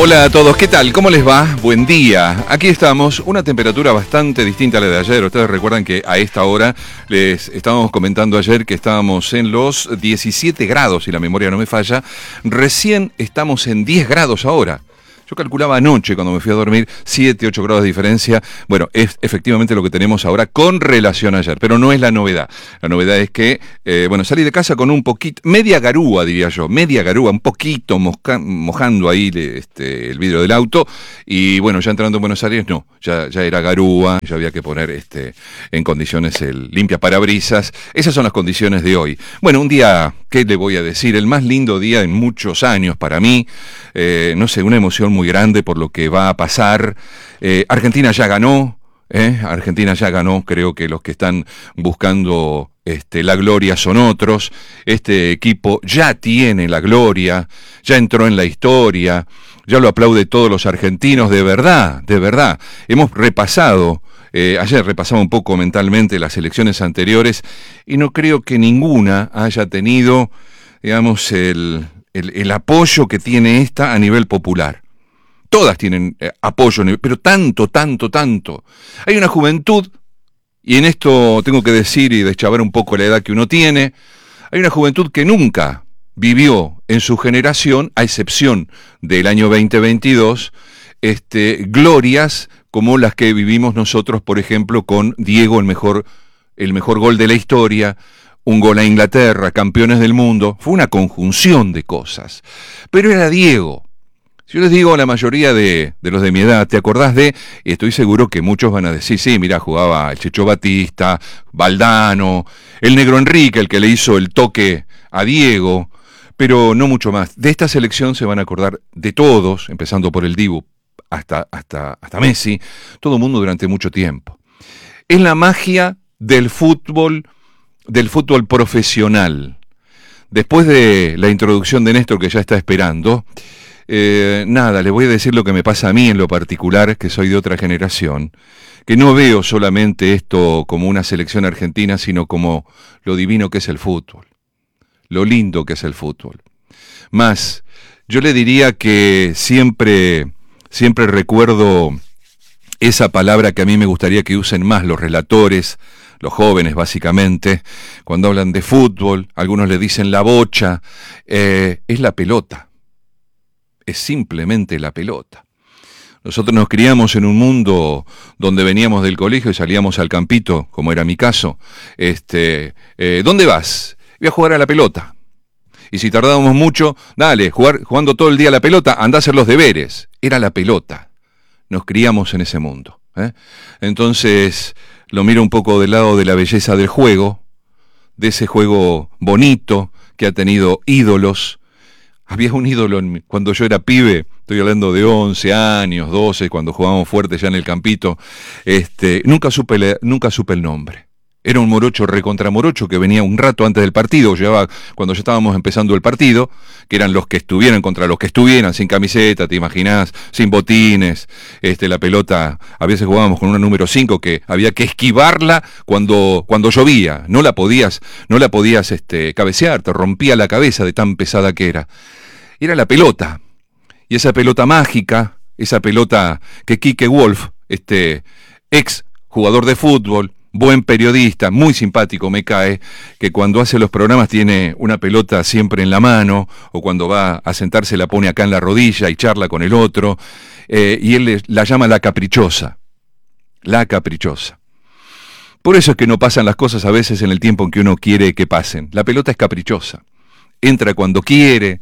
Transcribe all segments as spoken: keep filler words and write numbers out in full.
Hola a todos, ¿qué tal? ¿Cómo les va? Buen día. Aquí estamos, una temperatura bastante distinta a la de ayer. Ustedes recuerdan que a esta hora les estábamos comentando ayer que estábamos en los diecisiete grados, si la memoria no me falla. Recién estamos en diez grados ahora. Yo calculaba anoche cuando me fui a dormir siete, ocho grados de diferencia. Bueno, es efectivamente lo que tenemos ahora con relación a ayer, pero no es la novedad. La novedad es que, eh, bueno, salí de casa con un poquito, media garúa diría yo, media garúa, un poquito mosca, mojando ahí este, el vidrio del auto. Y bueno, ya entrando en Buenos Aires, no, ya, ya era garúa, ya había que poner este, en condiciones el limpia parabrisas. Esas son las condiciones de hoy. Bueno, un día, ¿qué le voy a decir? El más lindo día en muchos años para mí. Eh, no sé, una emoción muy grande por lo que va a pasar. Eh, Argentina ya ganó, ¿eh? Argentina ya ganó, creo que los que están buscando este, la gloria son otros. Este equipo ya tiene la gloria, ya entró en la historia, ya lo aplaude todos los argentinos, de verdad, de verdad. Hemos repasado, eh, ayer repasamos un poco mentalmente las elecciones anteriores y no creo que ninguna haya tenido, digamos, el... El, el apoyo que tiene esta a nivel popular. Todas tienen eh, apoyo, pero tanto, tanto, tanto. Hay una juventud, y en esto tengo que decir y deschavar un poco la edad que uno tiene, hay una juventud que nunca vivió en su generación, a excepción del año veinte veintidós, este, glorias como las que vivimos nosotros, por ejemplo, con Diego, el mejor, el mejor gol de la historia, un gol a Inglaterra, campeones del mundo. Fue una conjunción de cosas. Pero era Diego. Si yo les digo a la mayoría de, de los de mi edad, ¿te acordás de? Y estoy seguro que muchos van a decir, sí, mira, jugaba el Checho Batista, Valdano, el Negro Enrique, el que le hizo el toque a Diego, pero no mucho más. De esta selección se van a acordar de todos, empezando por el Dibu hasta, hasta, hasta Messi, todo el mundo durante mucho tiempo. Es la magia del fútbol del fútbol profesional. Después de la introducción de Néstor, que ya está esperando, eh, nada, le voy a decir lo que me pasa a mí en lo particular, que soy de otra generación, que no veo solamente esto como una selección argentina, sino como lo divino que es el fútbol, lo lindo que es el fútbol. Más, yo le diría que siempre, siempre recuerdo esa palabra que a mí me gustaría que usen más los relatores, los jóvenes básicamente, cuando hablan de fútbol, algunos le dicen la bocha, eh, es la pelota, es simplemente la pelota. Nosotros nos criamos en un mundo donde veníamos del colegio y salíamos al campito, como era mi caso. Este, eh, ¿dónde vas? Voy a jugar a la pelota. Y si tardábamos mucho, dale, jugar, jugando todo el día a la pelota, andá a hacer los deberes. Era la pelota. Nos criamos en ese mundo, ¿eh? Entonces lo miro un poco del lado de la belleza del juego, de ese juego bonito que ha tenido ídolos. Había un ídolo en mi, cuando yo era pibe, estoy hablando de once años, doce, cuando jugábamos fuerte ya en el campito, este, nunca supe, le, nunca supe el nombre. Era un morocho recontra morocho que venía un rato antes del partido, llevaba, cuando ya estábamos empezando el partido, que eran los que estuvieran contra los que estuvieran, sin camiseta, te imaginás, sin botines, este, la pelota, a veces jugábamos con una número cinco que había que esquivarla cuando, cuando llovía, no la podías, no la podías este, cabecear, te rompía la cabeza de tan pesada que era. Era la pelota, y esa pelota mágica, esa pelota que Quique Wolf, este ex jugador de fútbol, buen periodista, muy simpático me cae, que cuando hace los programas tiene una pelota siempre en la mano, o cuando va a sentarse la pone acá en la rodilla y charla con el otro, eh, y él la llama la caprichosa, la caprichosa. Por eso es que no pasan las cosas a veces en el tiempo en que uno quiere que pasen. La pelota es caprichosa, entra cuando quiere,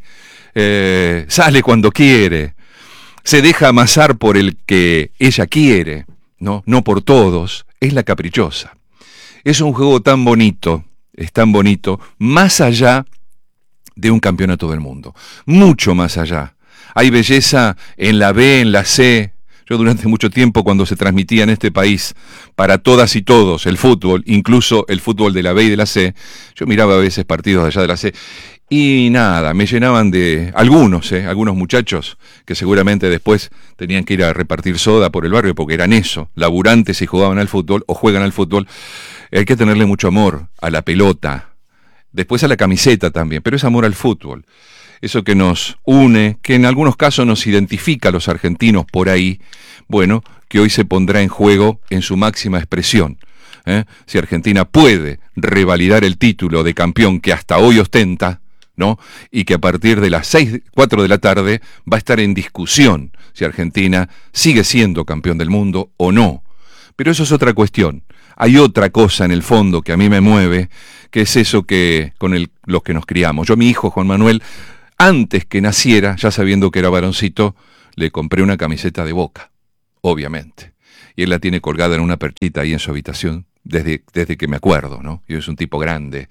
eh, sale cuando quiere, se deja amasar por el que ella quiere, no, no por todos. Es la caprichosa. Es un juego tan bonito, es tan bonito, más allá de un campeonato del mundo, mucho más allá. Hay belleza en la B, en la C. Yo durante mucho tiempo, cuando se transmitía en este país para todas y todos el fútbol, incluso el fútbol de la B y de la C, yo miraba a veces partidos de allá de la C, y nada, me llenaban de algunos, eh, algunos muchachos que seguramente después tenían que ir a repartir soda por el barrio porque eran eso, laburantes y jugaban al fútbol o juegan al fútbol. Hay que tenerle mucho amor a la pelota, después a la camiseta también, pero es amor al fútbol. eso que nos une, que en algunos casos nos identifica a los argentinos por ahí, bueno, que hoy se pondrá en juego en su máxima expresión. ¿eh? Si Argentina puede revalidar el título de campeón que hasta hoy ostenta, ¿no? Y que a partir de las seis, cuatro de la tarde va a estar en discusión si Argentina sigue siendo campeón del mundo o no. Pero eso es otra cuestión. Hay otra cosa en el fondo que a mí me mueve, que es eso que con el, los que nos criamos. Yo a mi hijo Juan Manuel, antes que naciera, ya sabiendo que era varoncito, le compré una camiseta de Boca, obviamente. Y él la tiene colgada en una perchita ahí en su habitación desde, desde que me acuerdo, ¿no? Y es un tipo grande.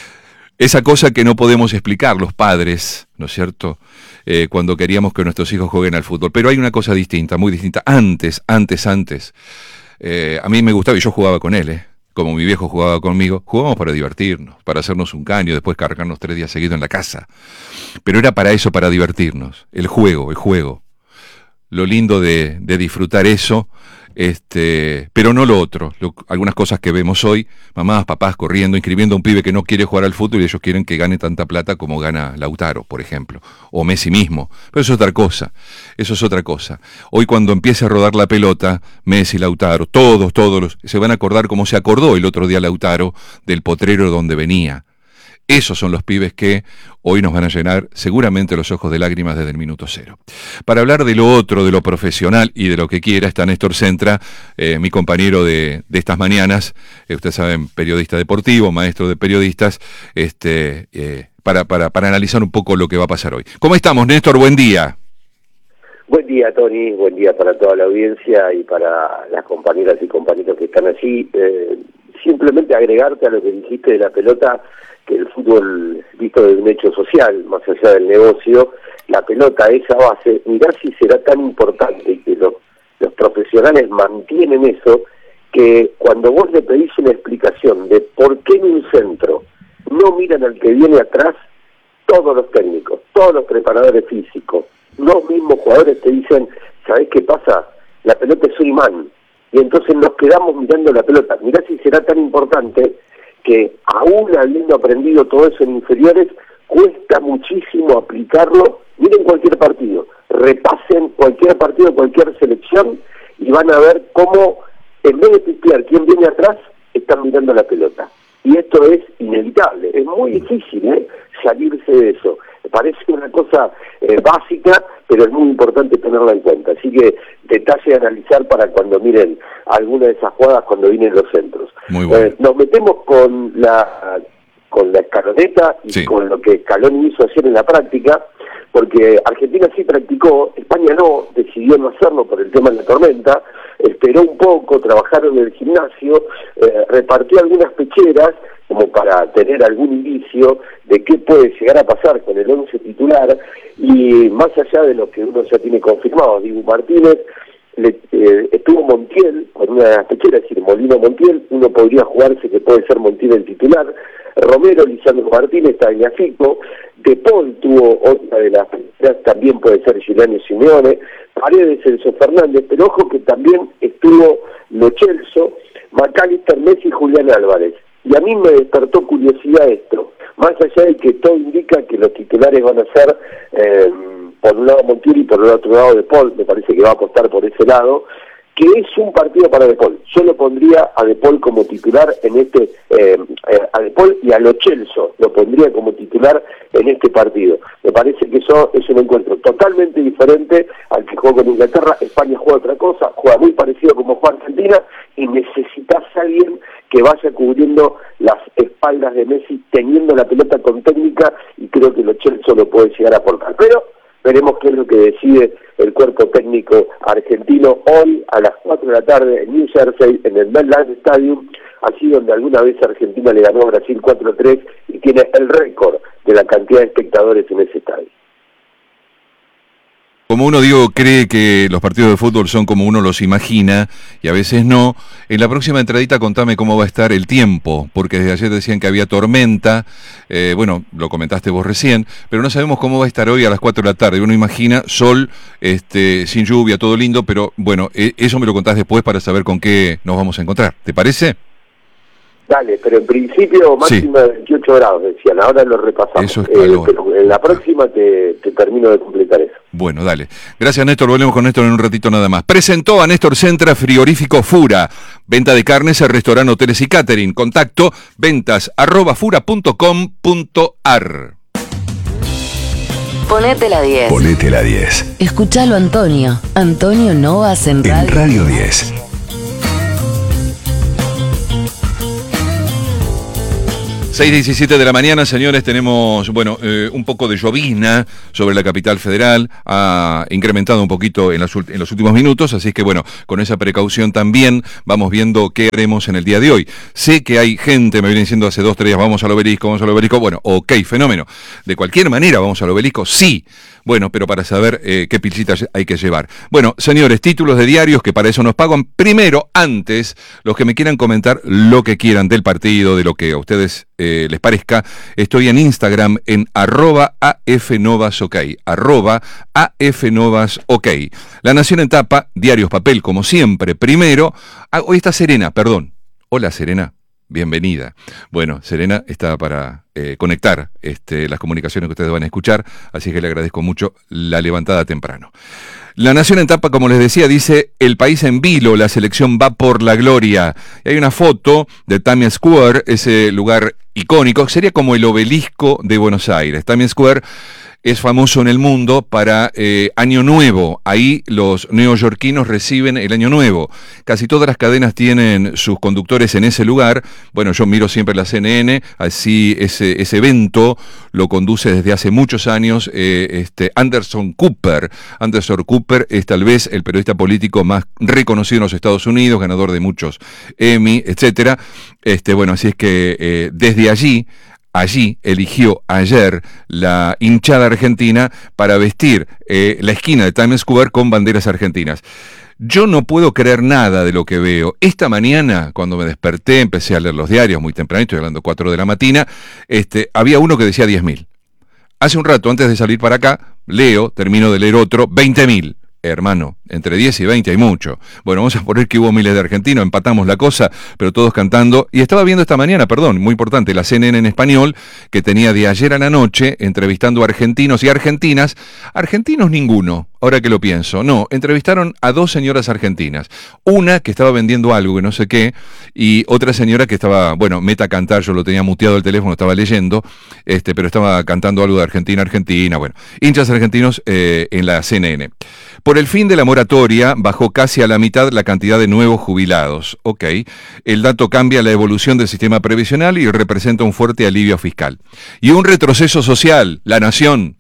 Esa cosa que no podemos explicar los padres, ¿no es cierto?, eh, cuando queríamos que nuestros hijos jueguen al fútbol. Pero hay una cosa distinta, muy distinta. Antes, antes, antes, eh, a mí me gustaba, y yo jugaba con él, ¿eh? Como mi viejo jugaba conmigo, jugábamos para divertirnos, para hacernos un caño, después cargarnos tres días seguidos en la casa. Pero era para eso, para divertirnos. El juego, el juego. Lo lindo de, de disfrutar eso, este, pero no lo otro. Lo, algunas cosas que vemos hoy, mamás, papás corriendo, inscribiendo a un pibe que no quiere jugar al fútbol y ellos quieren que gane tanta plata como gana Lautaro, por ejemplo, o Messi mismo. Pero eso es otra cosa, eso es otra cosa. Hoy cuando empiece a rodar la pelota, Messi, Lautaro, todos, todos los, se van a acordar como se acordó el otro día Lautaro del potrero donde venía. Esos son los pibes que hoy nos van a llenar seguramente los ojos de lágrimas desde el minuto cero. Para hablar de lo otro, de lo profesional y de lo que quiera, está Néstor Centra, eh, mi compañero de, de estas mañanas, eh, ustedes saben, periodista deportivo, maestro de periodistas, este, eh, para, para, para analizar un poco lo que va a pasar hoy. ¿Cómo estamos, Néstor? Buen día. Buen día, Tony, buen día para toda la audiencia y para las compañeras y compañeros que están allí. Eh, simplemente agregarte a lo que dijiste de la pelota, que el fútbol, visto de un hecho social, más allá del negocio, la pelota, esa base, mirá si será tan importante y que los, los profesionales mantienen eso, que cuando vos le pedís una explicación de por qué en un centro no miran al que viene atrás, todos los técnicos, todos los preparadores físicos, los mismos jugadores te dicen, ¿sabés qué pasa? La pelota es un imán, y entonces nos quedamos mirando la pelota. Mirá si será tan importante que aún habiendo aprendido todo eso en inferiores, cuesta muchísimo aplicarlo. Miren cualquier partido, repasen cualquier partido, cualquier selección, y van a ver cómo, en vez de pistear quién viene atrás, están mirando la pelota. Y esto es inevitable, es muy difícil ¿eh? salirse de eso. Parece una cosa eh, básica, pero es muy importante tenerla en cuenta. Así que detalle a analizar para cuando miren alguna de esas jugadas cuando vienen los centros. Muy bueno. Eh, nos metemos con la con la escaloneta y sí. con lo que Scaloni hizo ayer en la práctica, porque Argentina sí practicó, España no, decidió no hacerlo por el tema de la tormenta, esperó un poco, trabajaron en el gimnasio, eh, repartió algunas pecheras como para tener algún indicio de qué puede llegar a pasar con el once titular, y más allá de lo que uno ya tiene confirmado, Dibu Martínez, le, eh, estuvo Montiel con una de las pecheras, es decir, Molino Montiel, uno podría jugarse que puede ser Montiel el titular, Romero, Lisandro Martínez, Tagliafico, De Paul tuvo otra de las pecheras, también puede ser Giuliano Simeone, Paredes, Enzo Fernández, pero ojo que también estuvo Lo Celso, McAllister, Messi y Julián Álvarez. Y a mí me despertó curiosidad esto, más allá de que todo indica que los titulares van a ser, eh, por un lado Montiel y por el otro lado De Paul, me parece que va a apostar por ese lado, que es un partido para De Paul. Yo lo pondría a De Paul como titular en este, eh, a De Paul y a Lo Celso lo pondría como titular en este partido. Me parece que eso es un encuentro totalmente diferente al que jugó con Inglaterra. España juega otra cosa, juega muy parecido como juega Argentina, y necesitas a alguien que vaya cubriendo las espaldas de Messi, teniendo la pelota con técnica, y creo que Lo Celso lo puede llegar a aportar. Pero veremos qué es lo que decide el cuerpo técnico argentino hoy a las cuatro de la tarde en New Jersey, en el MetLife Stadium, allí donde alguna vez Argentina le ganó a Brasil cuatro a tres y tiene el récord de la cantidad de espectadores en ese estadio. Como uno, digo, cree que los partidos de fútbol son como uno los imagina, y a veces no, en la próxima entradita contame cómo va a estar el tiempo, porque desde ayer decían que había tormenta, eh, bueno, lo comentaste vos recién, pero no sabemos cómo va a estar hoy a las cuatro de la tarde. Uno imagina sol, este, sin lluvia, todo lindo, pero bueno, eh, eso me lo contás después para saber con qué nos vamos a encontrar. ¿Te parece? Dale, pero en principio máxima de sí. veintiocho grados, decían, ahora lo repasamos. Eso es calor. Eh, pero en la próxima te, te termino de completar eso. Bueno, dale. Gracias, Néstor. Volvemos con Néstor en un ratito nada más. Presentó a Néstor Centra Frigorífico Fura. Venta de carnes a restaurante, hoteles y catering. Contacto ventas arroba fura punto com punto ar. Ponete la diez. Ponete la diez. Escuchalo, Antonio. Antonio Novas en Radio, en Radio diez. seis diecisiete de la mañana, señores, tenemos, bueno, eh, un poco de llovizna sobre la capital federal, ha incrementado un poquito en, las, en los últimos minutos, así que bueno, con esa precaución también vamos viendo qué haremos en el día de hoy. Sé que hay gente, me viene diciendo hace dos, tres días, vamos al obelisco, vamos al obelisco, bueno, ok, fenómeno. De cualquier manera, vamos al obelisco, sí. Bueno, pero para saber eh, qué pilcitas hay que llevar. Bueno, señores, títulos de diarios que para eso nos pagan. Primero, antes, los que me quieran comentar lo que quieran del partido, de lo que a ustedes eh, les parezca, estoy en Instagram en arroba afnovasok, arroba afnovasok. La Nación en tapa, diarios papel, como siempre. Primero, ah, hoy está Serena, perdón. Hola, Serena. Bienvenida. Bueno, Serena está para eh, conectar este, las comunicaciones que ustedes van a escuchar, así que le agradezco mucho la levantada temprano. La Nación en tapa, como les decía, dice: el país en vilo, la selección va por la gloria. Y hay una foto de Times Square, ese lugar icónico, sería como el obelisco de Buenos Aires. Times Square es famoso en el mundo para eh, Año Nuevo. Ahí los neoyorquinos reciben el Año Nuevo. Casi todas las cadenas tienen sus conductores en ese lugar. Bueno, yo miro siempre la C N N, así ese, ese evento lo conduce desde hace muchos años eh, este Anderson Cooper. Anderson Cooper es tal vez el periodista político más reconocido en los Estados Unidos, ganador de muchos Emmy, etcétera. Este, bueno, así es que eh, desde allí... Allí eligió ayer la hinchada argentina para vestir eh, la esquina de Times Square con banderas argentinas. Yo no puedo creer nada de lo que veo. Esta mañana, cuando me desperté, empecé a leer los diarios muy temprano, estoy hablando cuatro de la mañana, este, había uno que decía diez mil. Hace un rato, antes de salir para acá, leo, termino de leer otro, veinte mil. Hermano, entre diez y veinte hay mucho. Bueno, vamos a poner que hubo miles de argentinos, empatamos la cosa, pero todos cantando. Y estaba viendo esta mañana, perdón, muy importante, la C N N en español, que tenía de ayer a la noche, entrevistando a argentinos y argentinas. Argentinos ninguno, ahora que lo pienso. No, entrevistaron a dos señoras argentinas. Una que estaba vendiendo algo, que no sé qué, y otra señora que estaba, bueno, meta a cantar, yo lo tenía muteado el teléfono, estaba leyendo, este, pero estaba cantando algo de Argentina, Argentina, bueno, hinchas argentinos eh, en la C N N. Por el fin de la moratoria, bajó casi a la mitad la cantidad de nuevos jubilados. Ok, el dato cambia la evolución del sistema previsional y representa un fuerte alivio fiscal. Y un retroceso social, La Nación.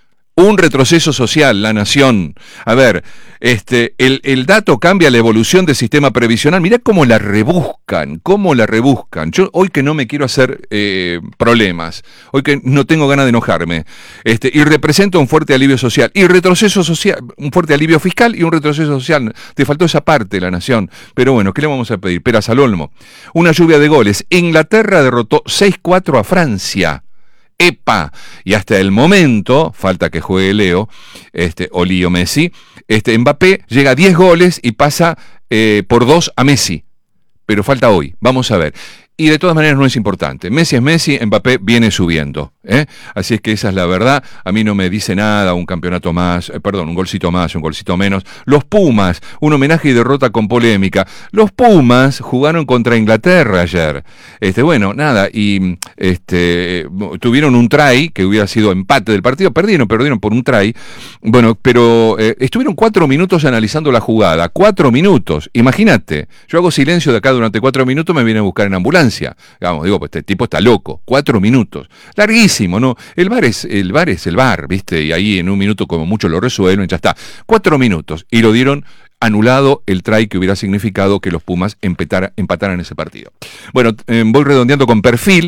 Un retroceso social, La Nación. A ver, este, el, el dato cambia la evolución del sistema previsional. Mirá cómo la rebuscan, cómo la rebuscan. Yo hoy que no me quiero hacer eh, problemas, hoy que no tengo ganas de enojarme, este, y representa un fuerte alivio social, y retroceso social, un fuerte alivio fiscal y un retroceso social. Te faltó esa parte, La Nación. Pero bueno, ¿qué le vamos a pedir? Peras al olmo. Una lluvia de goles. Inglaterra derrotó seis cuatro a Francia. ¡Epa! Y hasta el momento, falta que juegue Leo, este, o Lío Messi, este, Mbappé llega a diez goles y pasa eh, por dos a Messi. Pero falta hoy, vamos a ver. Y de todas maneras no es importante. Messi es Messi, Mbappé viene subiendo, ¿eh? Así es que esa es la verdad. A mí no me dice nada, un campeonato más, eh, perdón, un golcito más, un golcito menos. Los Pumas, un homenaje y derrota con polémica. Los Pumas jugaron contra Inglaterra ayer. Este, bueno, nada, y este, tuvieron un try, que hubiera sido empate del partido. Perdieron, perdieron por un try. Bueno, pero eh, estuvieron cuatro minutos analizando la jugada. Cuatro minutos. Imagínate, yo hago silencio de acá durante cuatro minutos, me vienen a buscar en ambulancia. Vamos, digo, pues este tipo está loco. Cuatro minutos. Larguísimo, ¿no? El VAR es el VAR es el VAR, ¿viste? Y ahí en un minuto como mucho lo resuelven, ya está. Cuatro minutos. Y lo dieron anulado el try que hubiera significado que los Pumas empatara, empataran ese partido. Bueno, eh, voy redondeando con Perfil.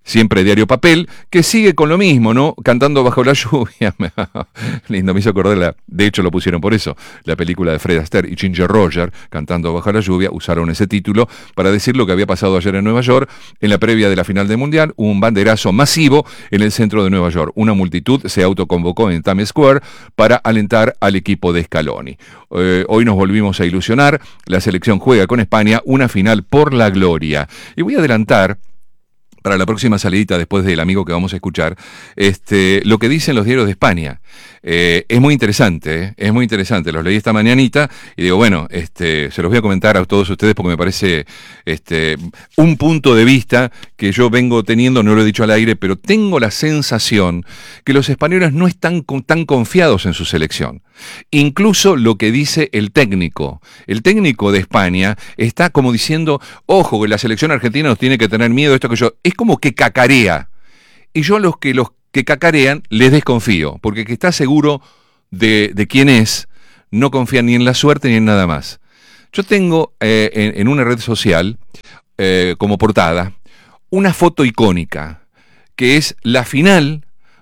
siempre Diario Papel, que sigue con lo mismo, ¿no? Cantando bajo la lluvia. Lindo, me hizo acordar, la, de hecho lo pusieron por eso, la película de Fred Astaire y Ginger Rogers, Cantando bajo la lluvia, usaron ese título para decir lo que había pasado ayer en Nueva York, en la previa de la final del Mundial, un banderazo masivo en el centro de Nueva York. Una multitud se autoconvocó en Times Square para alentar al equipo de Scaloni. Eh, hoy nos volvimos a ilusionar, la selección juega con España una final por la gloria. Y voy a adelantar, para la próxima salidita, después del amigo que vamos a escuchar, este, lo que dicen los diarios de España. Eh, es muy interesante, ¿eh? es muy interesante. Los leí esta mañanita y digo, bueno, este, se los voy a comentar a todos ustedes porque me parece este, un punto de vista que yo vengo teniendo, no lo he dicho al aire, pero tengo la sensación que los españoles no están con, tan confiados en su selección. Incluso lo que dice el técnico. El técnico de España está como diciendo, ojo, que la selección argentina nos tiene que tener miedo, esto que yo... Es como que cacarea. Y yo a los que los que cacarean les desconfío, porque el que está seguro de, de quién es, no confía ni en la suerte ni en nada más. Yo tengo eh, en, en una red social, eh, como portada, una foto icónica, que es la final,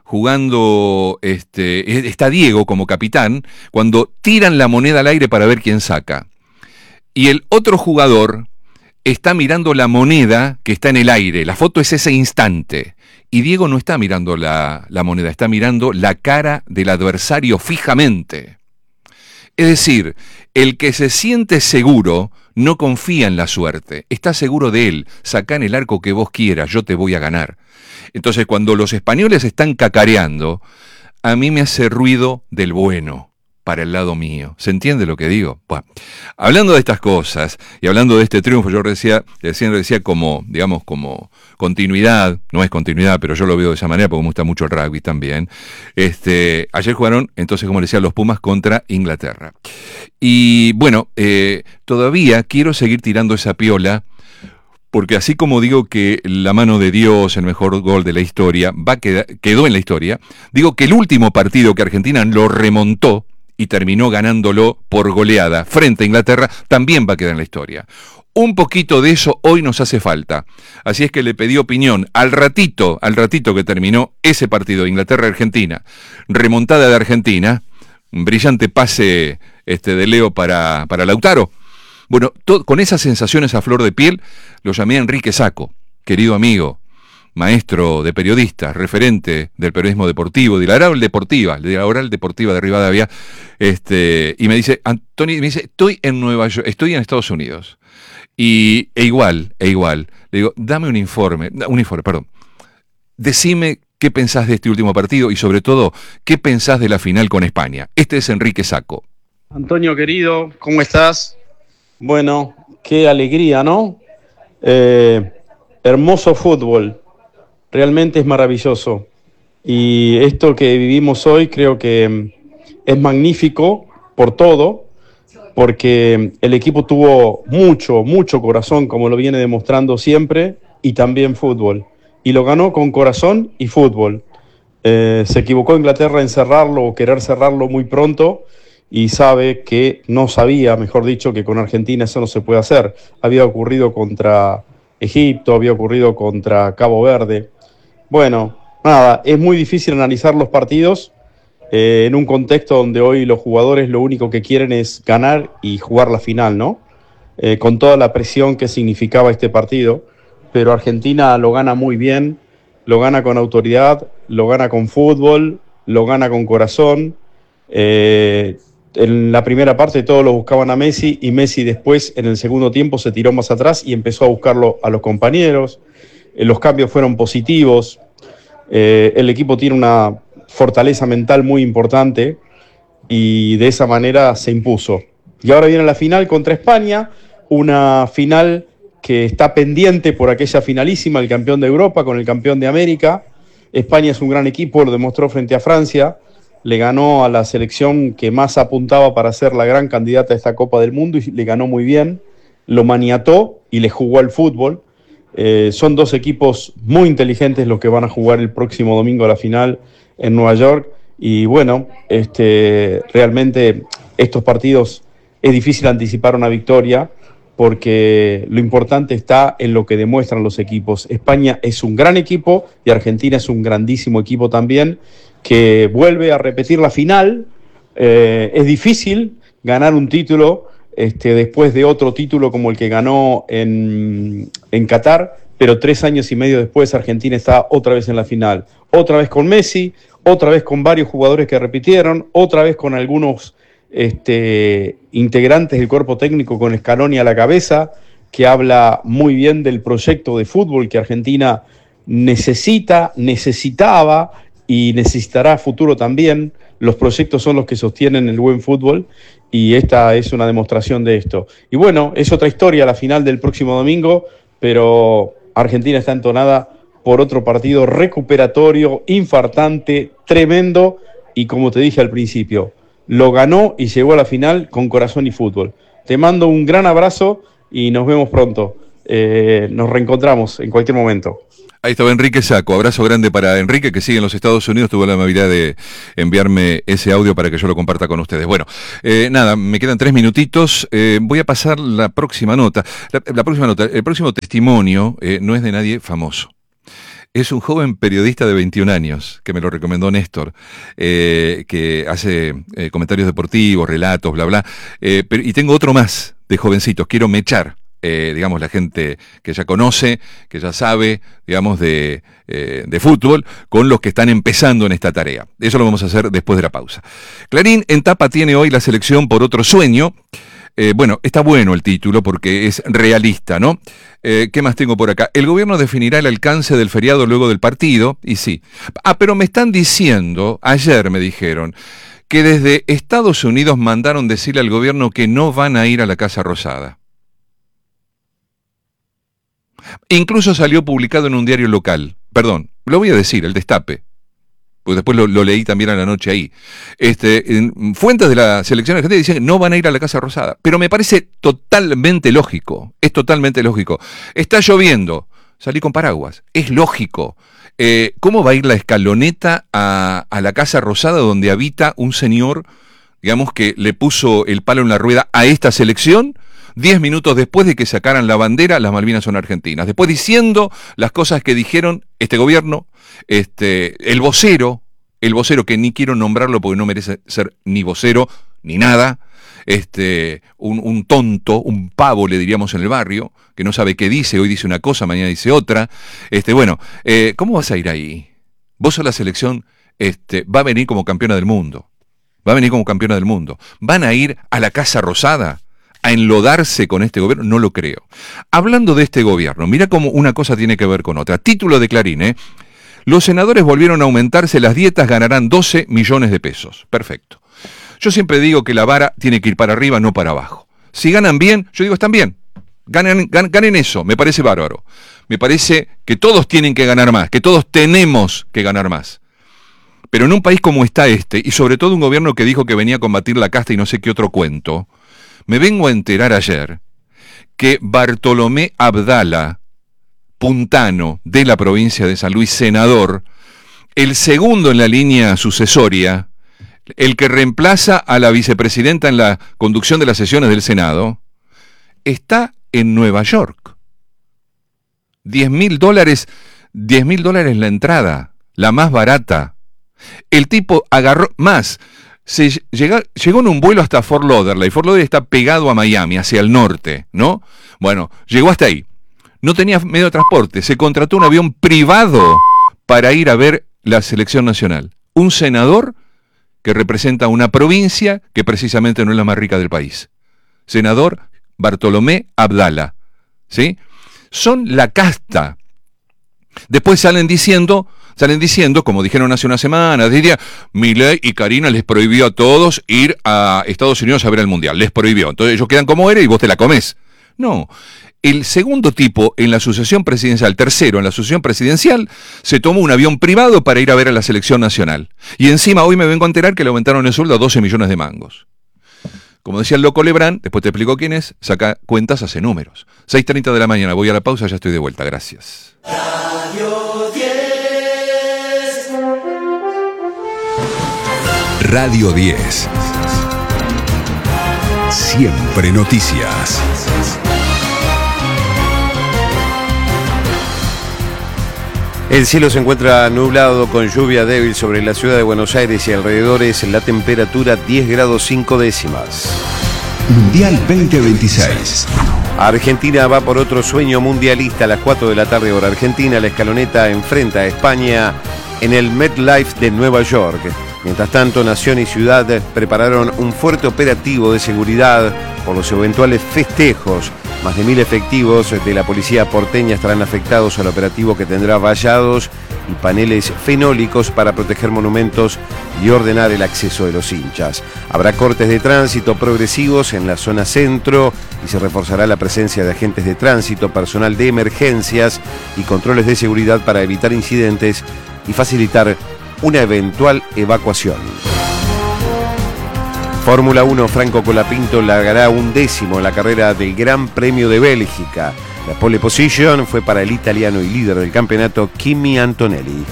jugando, este, está Diego como capitán, cuando tiran la moneda al aire para ver quién saca. Y el otro jugador está mirando la moneda que está en el aire. La foto es ese instante. Y Diego no está mirando la, la moneda, está mirando la cara del adversario fijamente. Es decir, el que se siente seguro no confía en la suerte. Está seguro de él. Sacá en el arco que vos quieras, yo te voy a ganar. Entonces, cuando los españoles están cacareando, a mí me hace ruido del bueno para el lado mío. ¿Se entiende lo que digo? Bueno, hablando de estas cosas y hablando de este triunfo, yo decía, decía, decía como, digamos, como continuidad, no es continuidad, pero yo lo veo de esa manera porque me gusta mucho el rugby también. Este, ayer jugaron, entonces, como decía, los Pumas contra Inglaterra. Y bueno, eh, todavía quiero seguir tirando esa piola, porque así como digo que la mano de Dios, el mejor gol de la historia, va a quedar, quedó en la historia, digo que el último partido que Argentina lo remontó y terminó ganándolo por goleada frente a Inglaterra, también va a quedar en la historia. Un poquito de eso hoy nos hace falta. Así es que le pedí opinión al ratito, al ratito que terminó ese partido, Inglaterra-Argentina, remontada de Argentina, un brillante pase este, de Leo para, para Lautaro. Bueno, to, con esas sensaciones a flor de piel, lo llamé a Enrique Sacco, querido amigo, maestro de periodistas, referente del periodismo deportivo, de la oral deportiva, de la oral deportiva de Rivadavia, este, y me dice, Antonio, me dice, estoy en Nueva York, estoy en Estados Unidos, y e igual, e igual, le digo, dame un informe, un informe, perdón, decime qué pensás de este último partido y sobre todo, qué pensás de la final con España. Este es Enrique Sacco. Antonio querido, ¿cómo estás? Bueno, qué alegría, ¿no? Eh, hermoso fútbol. Realmente es maravilloso. Y esto que vivimos hoy creo que es magnífico por todo, porque el equipo tuvo mucho, mucho corazón, como lo viene demostrando siempre, y también fútbol. Y lo ganó con corazón y fútbol. Eh, se equivocó Inglaterra en cerrarlo o querer cerrarlo muy pronto, y sabe que, no sabía, mejor dicho, que con Argentina eso no se puede hacer. Había ocurrido contra Egipto, había ocurrido contra Cabo Verde. Bueno, nada, es muy difícil analizar los partidos eh, en un contexto donde hoy los jugadores lo único que quieren es ganar y jugar la final, ¿no? Eh, con toda la presión que significaba este partido, pero Argentina lo gana muy bien, lo gana con autoridad, lo gana con fútbol, lo gana con corazón. Eh, en la primera parte todos lo buscaban a Messi y Messi después en el segundo tiempo se tiró más atrás y empezó a buscarlo a los compañeros. Eh, los cambios fueron positivos. Eh, el equipo tiene una fortaleza mental muy importante y de esa manera se impuso. Y ahora viene la final contra España, una final que está pendiente por aquella finalísima, el campeón de Europa con el campeón de América. España es un gran equipo, lo demostró frente a Francia, le ganó a la selección que más apuntaba para ser la gran candidata a esta Copa del Mundo y le ganó muy bien, lo maniató y le jugó al fútbol. Eh, son dos equipos muy inteligentes los que van a jugar el próximo domingo a la final en Nueva York y bueno, este, realmente estos partidos es difícil anticipar una victoria porque lo importante está en lo que demuestran los equipos. España es un gran equipo y Argentina es un grandísimo equipo también, que vuelve a repetir la final. Eh, es difícil ganar un título este, después de otro título como el que ganó en, en Qatar, pero tres años y medio después Argentina está otra vez en la final. Otra vez con Messi, otra vez con varios jugadores que repitieron, otra vez con algunos este, integrantes del cuerpo técnico con Scaloni a la cabeza, que habla muy bien del proyecto de fútbol que Argentina necesita, necesitaba y necesitará a futuro también. Los proyectos son los que sostienen el buen fútbol y esta es una demostración de esto. Y bueno, es otra historia la final del próximo domingo, pero Argentina está entonada por otro partido recuperatorio, infartante, tremendo, y como te dije al principio, lo ganó y llegó a la final con corazón y fútbol. Te mando un gran abrazo y nos vemos pronto. Eh, nos reencontramos en cualquier momento. Ahí estaba Enrique Sacco. Abrazo grande para Enrique, que sigue en los Estados Unidos. Tuvo la amabilidad de enviarme ese audio para que yo lo comparta con ustedes. Bueno, eh, nada, me quedan tres minutitos. Eh, voy a pasar la próxima nota. La, la próxima nota, el próximo testimonio eh, no es de nadie famoso. Es un joven periodista de veintiún años, que me lo recomendó Néstor, eh, que hace eh, comentarios deportivos, relatos, bla, bla. Eh, pero, y tengo otro más de jovencitos. Quiero mechar. Eh, digamos, la gente que ya conoce, que ya sabe, digamos, de, eh, de fútbol, con los que están empezando en esta tarea. Eso lo vamos a hacer después de la pausa. Clarín en tapa tiene hoy la selección por otro sueño. Eh, bueno, está bueno el título porque es realista, ¿no? Eh, ¿Qué más tengo por acá? El gobierno definirá el alcance del feriado luego del partido, y sí. Ah, pero me están diciendo, ayer me dijeron, que desde Estados Unidos mandaron decirle al gobierno que no van a ir a la Casa Rosada. Incluso salió publicado en un diario local. Perdón, lo voy a decir, el Destape. Porque después lo, lo leí también a la noche ahí. Este, en, fuentes de la selección argentina dicen que no van a ir a la Casa Rosada. Pero me parece totalmente lógico. Es totalmente lógico. Está lloviendo. Salí con paraguas. Es lógico. Eh, ¿Cómo va a ir la escaloneta a, a la Casa Rosada donde habita un señor, digamos, que le puso el palo en la rueda a esta selección? Diez minutos después de que sacaran la bandera, las Malvinas son argentinas. Después diciendo las cosas que dijeron este gobierno, este, el vocero, el vocero que ni quiero nombrarlo porque no merece ser ni vocero ni nada, este, un, un tonto, un pavo le diríamos en el barrio, que no sabe qué dice, hoy dice una cosa, mañana dice otra. Este, bueno, eh, ¿cómo vas a ir ahí? Vos sos la selección, este, va a venir como campeona del mundo. Va a venir como campeona del mundo. ¿Van a ir a la Casa Rosada a enlodarse con este gobierno? No lo creo. Hablando de este gobierno, mira cómo una cosa tiene que ver con otra. Título de Clarín, ¿eh? Los senadores volvieron a aumentarse las dietas, ganarán doce millones de pesos. Perfecto. Yo siempre digo que la vara tiene que ir para arriba, no para abajo. Si ganan bien, yo digo, están bien. Ganen, gan, ganen eso, me parece bárbaro. Me parece que todos tienen que ganar más, que todos tenemos que ganar más. Pero en un país como está este, y sobre todo un gobierno que dijo que venía a combatir la casta y no sé qué otro cuento, me vengo a enterar ayer que Bartolomé Abdala, puntano de la provincia de San Luis, senador, el segundo en la línea sucesoria, el que reemplaza a la vicepresidenta en la conducción de las sesiones del Senado, está en Nueva York. Diez mil dólares, diez mil dólares la entrada, la más barata. El tipo agarró más. Se llega, llegó en un vuelo hasta Fort Lauderdale. Fort Lauderdale está pegado a Miami, hacia el norte, ¿no? Bueno, llegó hasta ahí. No tenía medio de transporte. Se contrató un avión privado para ir a ver la selección nacional. Un senador que representa una provincia que precisamente no es la más rica del país. Senador Bartolomé Abdala, ¿sí? Son la casta. Después salen diciendo... Salen diciendo, como dijeron hace una semana, diría, Milei y Karina les prohibió a todos ir a Estados Unidos a ver el Mundial. Les prohibió. Entonces ellos quedan como eres y vos te la comés. No. El segundo tipo en la sucesión presidencial, tercero en la sucesión presidencial, se tomó un avión privado para ir a ver a la selección nacional. Y encima hoy me vengo a enterar que le aumentaron el sueldo a doce millones de mangos. Como decía el loco Lebrán, después te explico quién es, saca cuentas, hace números. seis treinta de la mañana, voy a la pausa, ya estoy de vuelta. Gracias. Radio diez. Radio diez. Siempre noticias. El cielo se encuentra nublado con lluvia débil sobre la ciudad de Buenos Aires y alrededores. La temperatura diez grados cinco décimas. Mundial veinte veintiséis. Argentina va por otro sueño mundialista a las cuatro de la tarde hora argentina. La escaloneta enfrenta a España en el MetLife de Nueva York. Mientras tanto, Nación y Ciudad prepararon un fuerte operativo de seguridad por los eventuales festejos. Más de mil efectivos de la policía porteña estarán afectados al operativo, que tendrá vallados y paneles fenólicos para proteger monumentos y ordenar el acceso de los hinchas. Habrá cortes de tránsito progresivos en la zona centro y se reforzará la presencia de agentes de tránsito, personal de emergencias y controles de seguridad para evitar incidentes y facilitar una eventual evacuación. Fórmula uno, Franco Colapinto largará un décimo en la carrera del Gran Premio de Bélgica. La pole position fue para el italiano y líder del campeonato Kimi Antonelli.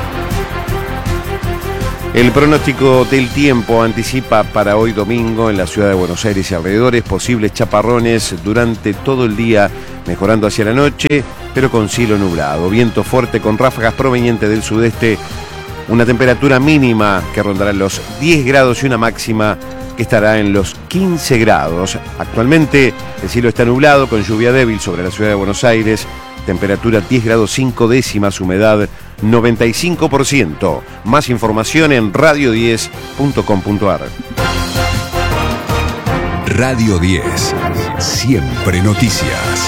El pronóstico del tiempo anticipa para hoy domingo en la ciudad de Buenos Aires y alrededores posibles chaparrones durante todo el día, mejorando hacia la noche, pero con cielo nublado. Viento fuerte con ráfagas provenientes del sudeste. Una temperatura mínima que rondará los diez grados y una máxima que estará en los quince grados. Actualmente el cielo está nublado con lluvia débil sobre la ciudad de Buenos Aires. Temperatura diez grados cinco décimas, humedad noventa y cinco por ciento. Más información en radio diez punto com punto ar. Radio diez. Siempre noticias.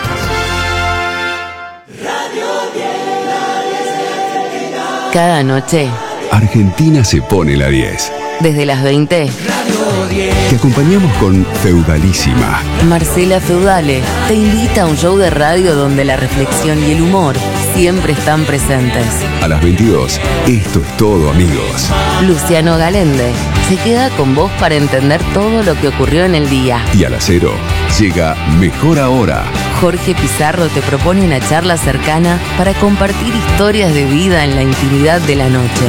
Cada noche, Argentina se pone la diez. desde las veinte, Te acompañamos con Feudalísima. Marcela Feudale te invita a un show de radio donde la reflexión y el humor siempre están presentes. A las veintidós, esto es todo, amigos. Luciano Galende se queda con vos para entender todo lo que ocurrió en el día. Y a las cero, llega Mejor Ahora. Jorge Pizarro te propone una charla cercana para compartir historias de vida en la intimidad de la noche.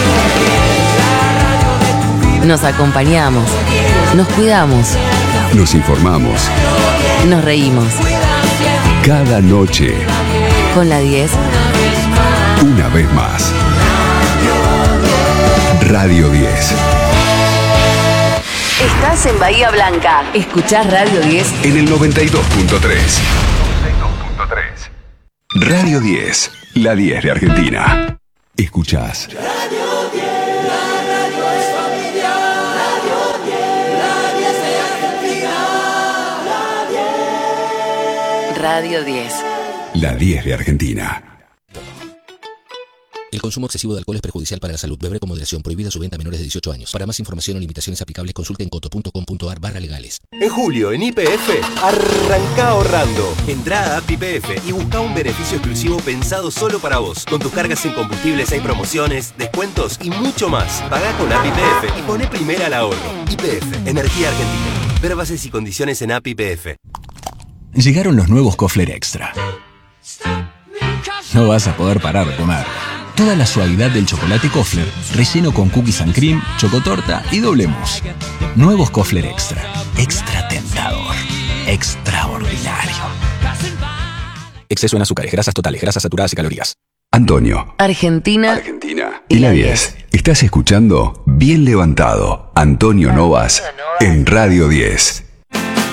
Nos acompañamos, nos cuidamos, Nos informamos nos reímos. cada noche, Con la diez, una vez más. Radio diez. estás en Bahía Blanca. Escuchás Radio diez. En el noventa y dos punto tres. Radio diez, la diez de Argentina. Escuchás. Radio diez. La diez de Argentina. El consumo excesivo de alcohol es perjudicial para la salud. Beber con moderación. Prohibida su venta a menores de dieciocho años. Para más información o limitaciones aplicables, consulte en coto punto com punto ar barra legales. En julio, en Y P F, arranca ahorrando. Entrá a App Y P F y busca un beneficio exclusivo pensado solo para vos. Con tus cargas en combustibles hay promociones, descuentos y mucho más. Pagá con App Y P F y poné primera al ahorro. Y P F, Energía Argentina. Ver bases y condiciones en App Y P F. Llegaron los nuevos Kofler Extra. No vas a poder parar de comer. Toda la suavidad del chocolate Kofler, relleno con cookies and cream, chocotorta y doble mousse. Nuevos Kofler Extra. Extra tentador. Extraordinario. Exceso en azúcares, grasas totales, grasas saturadas y calorías. Antonio. Argentina. Argentina. Y la diez. Estás escuchando Bien Levantado. Antonio Novas en Radio diez.